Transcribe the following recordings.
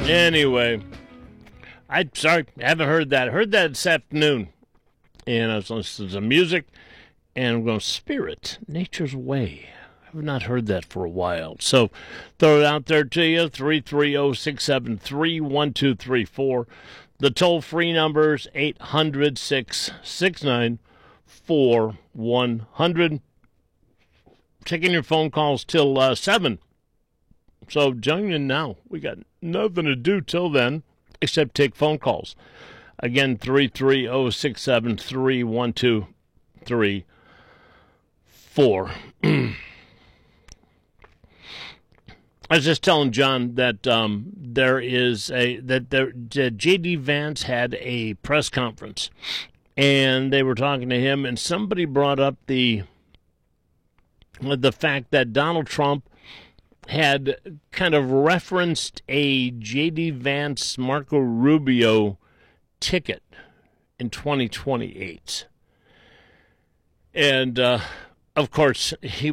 Anyway, I haven't heard that. I heard that this afternoon. And I was listening to some music, and I'm going, Spirit, Nature's Way. I've not heard that for a while. So throw it out there to you, 330-673-1234. The toll-free number is 800-669-4100. Taking your phone calls till 7. So join in now. We got nothing to do till then except take phone calls. Again, 330-673-1234. I was just telling John that J.D. Vance had a press conference, and they were talking to him, and somebody brought up the fact that Donald Trump had kind of referenced a J.D. Vance Marco Rubio ticket in 2028. And, of course,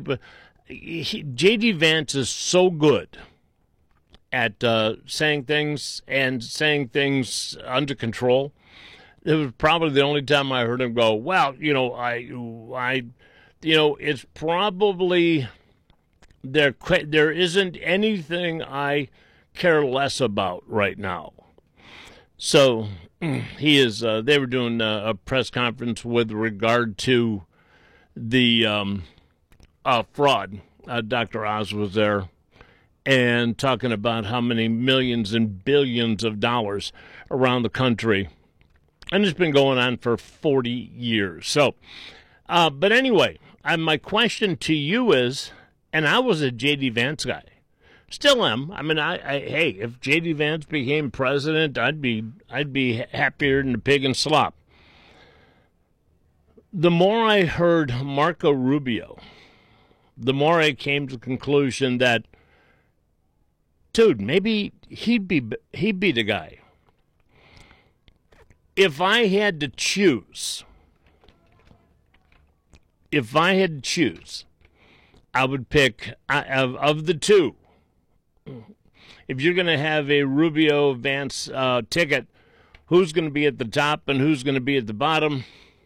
J.D. Vance is so good at saying things and saying things under control. It was probably the only time I heard him go, well, it's probably there isn't anything I care less about right now. So he is. They were doing a press conference with regard to the fraud. Dr. Oz was there and talking about how many millions and billions of dollars around the country. And it's been going on for 40 years. So, but anyway, my question to you is, and I was a J.D. Vance guy. Still am. I mean, hey, if J.D. Vance became president, I'd be happier than a pig in slop. The more I heard Marco Rubio, the more I came to the conclusion that, dude, maybe he'd be the guy. If I had to choose, I would pick of the two. If you're going to have a Rubio Vance ticket, who's going to be at the top and who's going to be at the bottom?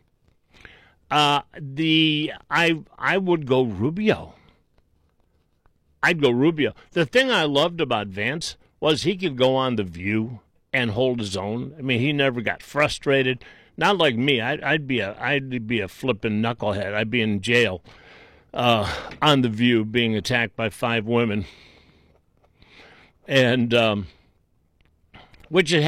I would go Rubio. I'd go Rubio. The thing I loved about Vance was he could go on The View and hold his own. I mean, he never got frustrated. Not like me. I'd be a flippin' knucklehead. I'd be in jail on The View being attacked by 5 women. And which it